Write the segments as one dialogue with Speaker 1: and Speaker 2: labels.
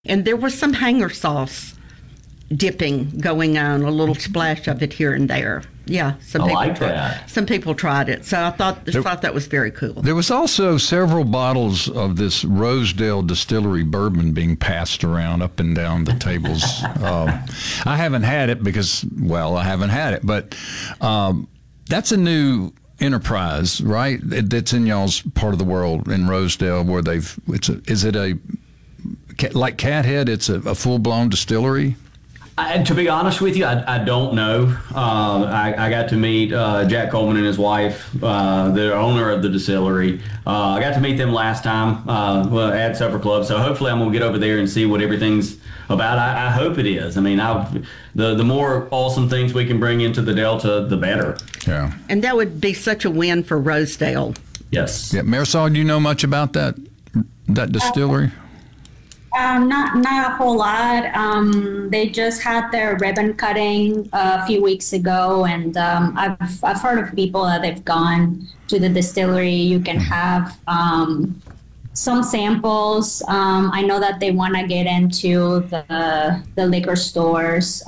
Speaker 1: And there was some hanger sauce dipping going on, a little splash of it here and there. Yeah, some people tried it. So I thought that was very cool.
Speaker 2: There was also several bottles of this Rosedale Distillery bourbon being passed around up and down the tables. I haven't had it because, I haven't had it, but that's a new enterprise, right? That's in y'all's part of the world in Rosedale, where is it like Cathead? It's a full-blown distillery.
Speaker 3: To be honest with you, I don't know. I got to meet Jack Coleman and his wife, the owner of the distillery. I got to meet them last time at Supper Club, so hopefully I'm going to get over there and see what everything's about. I hope it is. I mean, the more awesome things we can bring into the Delta, the better.
Speaker 2: Yeah.
Speaker 1: And that would be such a win for Rosedale.
Speaker 3: Yes.
Speaker 2: Yeah, Marisol, do you know much about that distillery?
Speaker 4: Not a whole lot. They just had their ribbon cutting a few weeks ago, and I've heard of people that they've gone to the distillery. You can have some samples. I know that they want to get into the liquor stores.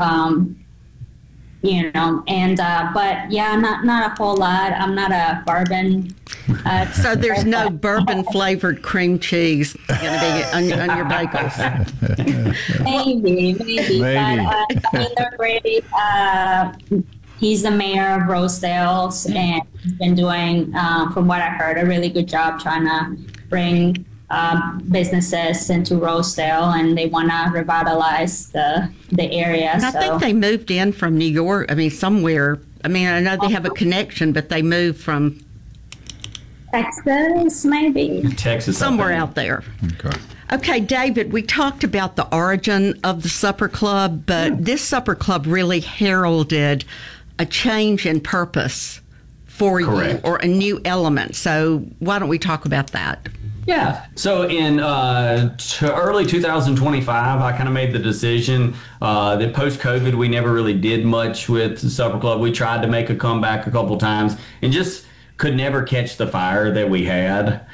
Speaker 4: But yeah, not a whole lot. I'm not a bourbon.
Speaker 1: So there's no bourbon flavored cream cheese going to be on your bagels.
Speaker 4: Maybe. But I mean, they're great. He's the mayor of Rosedale, and he's been doing, from what I heard, a really good job trying to bring businesses into Rosedale, and they want to revitalize the area.
Speaker 1: And I think they moved in from New York. I mean, somewhere. I mean, I know they have a connection, but they moved from
Speaker 4: Texas, maybe.
Speaker 3: Texas.
Speaker 1: Somewhere out there. Okay, David, we talked about the origin of the Supper Club, but this Supper Club really heralded a change in purpose for you, or a new element. So why don't we talk about that?
Speaker 3: Yeah. So in early 2025, I kind of made the decision that post-COVID, we never really did much with the Supper Club. We tried to make a comeback a couple times and just could never catch the fire that we had.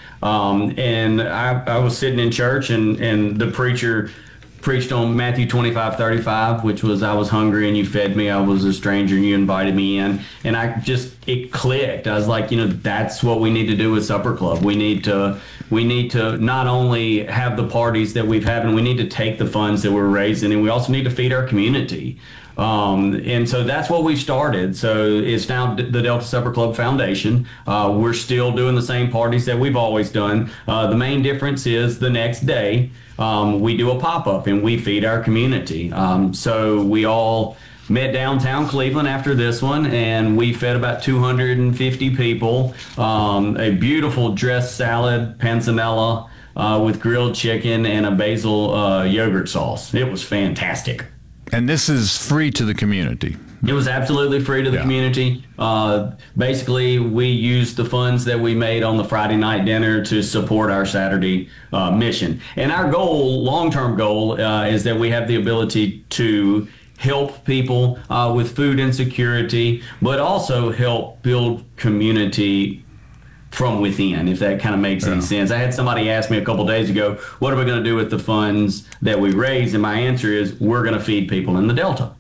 Speaker 3: And I was sitting in church, and the preacher preached on Matthew 25:35, which was, I was hungry and you fed me, I was a stranger and you invited me in. And it clicked. I was like, that's what we need to do with Supper Club. We need to not only have the parties that we've had, and we need to take the funds that we're raising, and we also need to feed our community. And so that's what we've started. So it's now the Delta Supper Club Foundation. We're still doing the same parties that we've always done. The main difference is the next day, we do a pop-up and we feed our community. So we all met downtown Cleveland after this one, and we fed about 250 people a beautiful dressed salad, panzanella, with grilled chicken and a basil yogurt sauce. It was fantastic.
Speaker 2: And this is free to the community.
Speaker 3: It was absolutely free to the community. Basically, we used the funds that we made on the Friday night dinner to support our Saturday mission. And our goal, long-term goal, is that we have the ability to help people with food insecurity, but also help build community from within, if that kind of makes any sense. I had somebody ask me a couple days ago, what are we going to do with the funds that we raise? And my answer is, we're going to feed people in the Delta.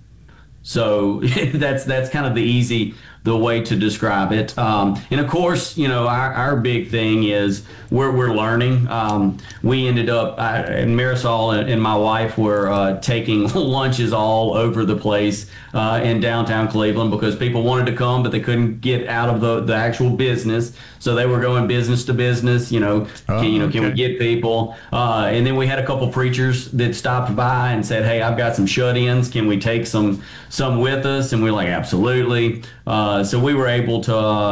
Speaker 3: So that's kind of the way to describe it. And of course, our big thing is we're learning. We ended up, and Marisol and my wife were taking lunches all over the place in downtown Cleveland, because people wanted to come, but they couldn't get out of the actual business. So they were going business to business, can we get people? And then we had a couple preachers that stopped by and said, hey, I've got some shut-ins. Can we take some with us? And we're like, absolutely. So we were able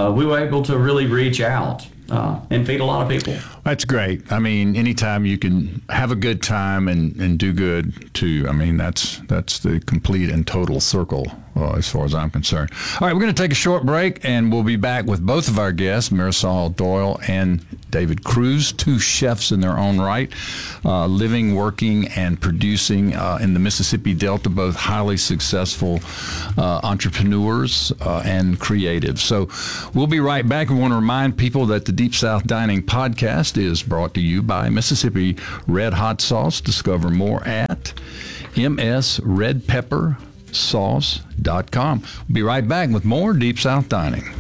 Speaker 3: to really reach out and feed a lot of people.
Speaker 2: That's great. I mean, anytime you can have a good time and do good too. I mean, that's the complete and total circle as far as I'm concerned. All right, we're going to take a short break, and we'll be back with both of our guests, Marisol Doyle and David Cruz, two chefs in their own right, living, working, and producing in the Mississippi Delta, both highly successful entrepreneurs and creatives. So we'll be right back. We want to remind people that the Deep South Dining podcast is brought to you by Mississippi Red Hot Sauce. Discover more at msredpeppersauce.com. We'll be right back with more Deep South Dining.